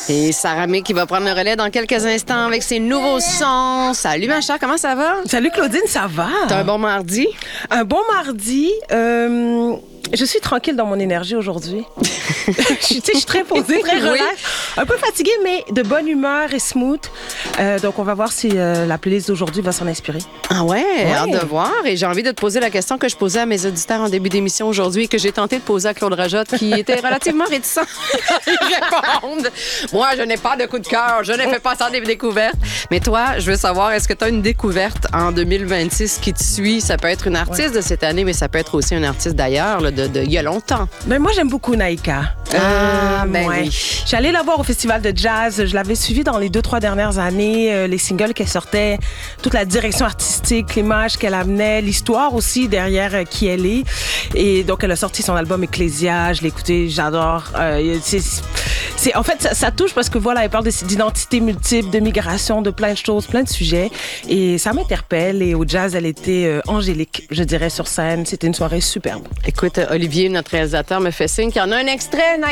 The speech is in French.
Et Sarah May qui va prendre le relais dans quelques instants avec ses nouveaux sons. Salut ma chère, comment ça va? Salut Claudine, ça va? T'as un bon mardi? Un bon mardi. Je suis tranquille dans mon énergie aujourd'hui. Je suis très posée, très relax. Oui. Un peu fatiguée, mais de bonne humeur et smooth. Donc, on va voir si la playlist d'aujourd'hui va s'en inspirer. Ah ouais, hâte de voir. Et j'ai envie de te poser la question que je posais à mes auditeurs en début d'émission aujourd'hui et que j'ai tenté de poser à Claude Rajotte, qui était relativement réticent à y répondre. Moi, je n'ai pas de coup de cœur. Je ne fais pas ça des découvertes. Mais toi, je veux savoir, est-ce que tu as une découverte en 2026 qui te suit? Ça peut être une artiste de cette année, mais ça peut être aussi un artiste d'ailleurs, là, il y a longtemps. Ben, moi, j'aime beaucoup Naïka. Oui. Je suis allée la voir au festival de jazz. Je l'avais suivie dans les 2-3 dernières années. Les singles qu'elle sortait, toute la direction artistique, l'image qu'elle amenait, l'histoire aussi derrière qui elle est. Et donc, elle a sorti son album Ecclesia. Je l'ai écouté, j'adore. En fait, ça touche parce que voilà, elle parle d'identité multiple, de migration, de plein de choses, plein de sujets. Et ça m'interpelle. Et au jazz, elle était angélique, je dirais, sur scène. C'était une soirée superbe. Écoute, Olivier, notre réalisateur, me fait signe qu'il y en a un extrait.